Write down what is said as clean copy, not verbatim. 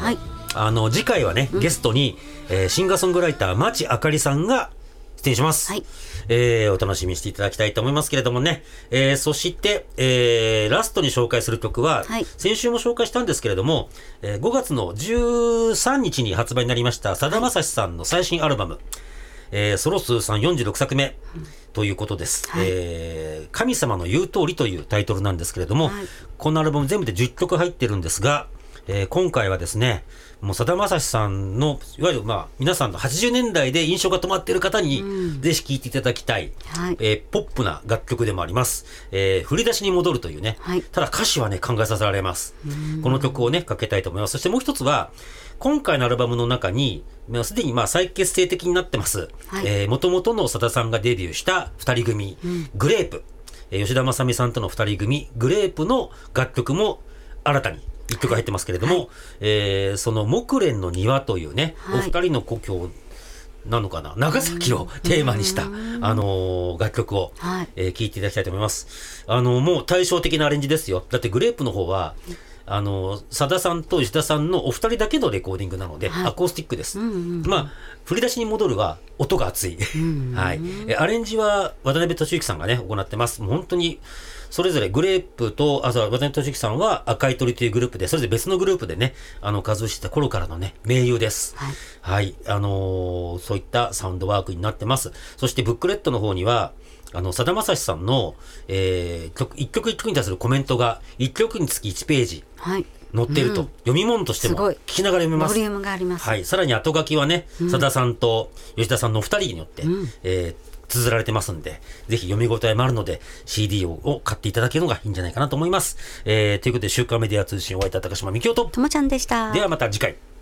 はい、次回はね、ゲストに、シンガーソングライター町あかりさんが出演します。はい、お楽しみにしていただきたいと思いますけれどもね。そして、ラストに紹介する曲は、はい、先週も紹介したんですけれども、5月の13日に発売になりましたさだまさしさんの最新アルバム、ソロ数さん46作目ということです、はい、神様の言う通りというタイトルなんですけれども、はい、このアルバム全部で10曲入ってるんですが、今回はですね、もうさだまさしさんのいわゆる皆さんの80年代で印象が止まっている方にぜひ聴いていただきたい、はい、ポップな楽曲でもあります、振り出しに戻るというね、はい、ただ歌詞はね考えさせられます。この曲をねかけたいと思います。そしてもう一つは今回のアルバムの中にすでに再結成的になってます、もともとのさださんがデビューした2人組、グレープ、吉田正美さんとの2人組グレープの楽曲も新たに1曲入ってますけれども、はい、その木蓮の庭というね、はい、お二人の故郷なのかな、長崎をテーマにした、楽曲を、はい、聴いていただきたいと思います。もう対照的なアレンジですよ。だってグレープの方はさださんと吉田さんのお二人だけのレコーディングなので、はい、アコースティックです、振り出しに戻るは音が熱い、はい、アレンジは渡辺俊之さんがね行ってます。もう本当にそれぞれグレープと渡辺俊之さんは赤い鳥というグループでそれぞれ別のグループでね活動してた頃からのね盟友です。はい、はい、そういったサウンドワークになってます。そしてブックレットの方にはさだまさしさんの、一曲一曲に対するコメントが1曲につき1ページ載っていると、読み物としても聞きながら読めます。 ボリュームがあります。 はい、さらに後書きはね、さださんと吉田さんの2人によって、綴られてますんで、ぜひ読み応えもあるので CD を買っていただけるのがいいんじゃないかなと思います。ということで週刊メディア通信お会いいた高島みきおとともちゃんでした。 ではまた次回。